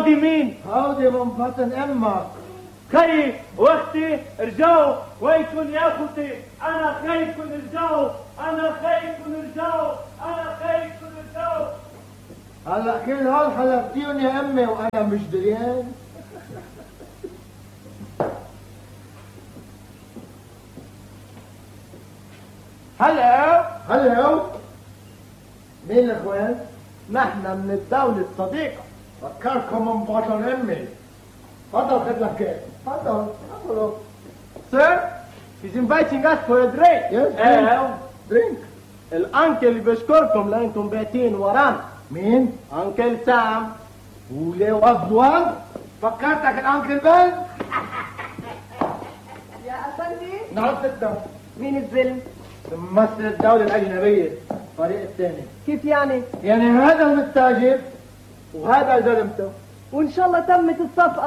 هودي مين؟ هودي من بطن امك. خي واختي ارجعوا، وينكن يا اخوتي؟ انا خيكن ارجعوا، انا خيكن ارجعوا، انا خيكن ارجعوا. هلا كل هول حلفتيهم يا امي وانا مش دريان. هلا مين الاخوان؟ نحن من الدولة الصديقة. فكركم من بطن امي. تفضل خد لك كيك. تفضل. Sir, he's inviting us for a drink. Yes, drink. الانكل بيشكركم لانكم باتين ورانا. مين؟ انكل سام. وليه وضوان؟ فكرتك الانكل بن؟ يا أفندي. نعم ستة. مين الزلم؟ ممثل الدولة الأجنبية الفريق الثاني. كيف يعني؟ يعني هذا المستاجر وهذا زلمته. وإن شاء الله تمت الصفقة.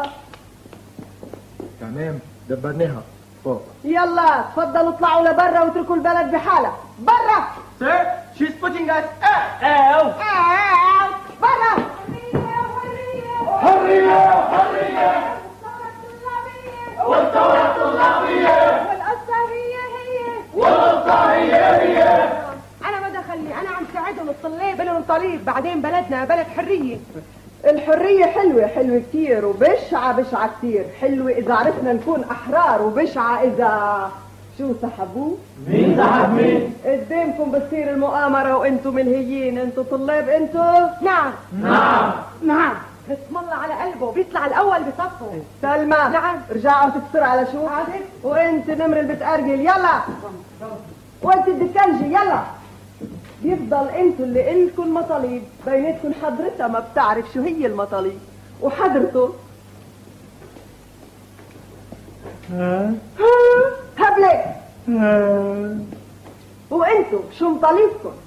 تمام دبرناها فوق. يلا تفضلوا اطلعوا لبرا واتركوا البلد بحالها. برا. Sir, she's putting us out. برا. حرية حرية. والثورة الطلابية. والقصة هي. أنا ما دخلني، أنا عم ساعدهم الطلاب لهم طريق، بعدين بلدنا بلد حرية. الحرية حلوة حلوة كتير وبشعة بشعة كتير. حلوة إذا عرفنا نكون أحرار وبشعة إذا شو سحبوه؟ مين سحب مين؟ قدامكم بتصير المؤامرة وانتم ملهيين. انتم طلاب انتم؟ نعم. بسم الله على قلبه بيطلع الأول بصفه. سلمى. نعم. رجعوا تكسر على شو؟ وانت نمر اللي بتأرجل. يلا. وانت الدكنجي. يلا. يفضل انتوا اللي إلكن مطالب بيناتكن. حضرتها ما بتعرف شو هي المطالب وحضرته هبلة. وانتوا شو مطالبكن؟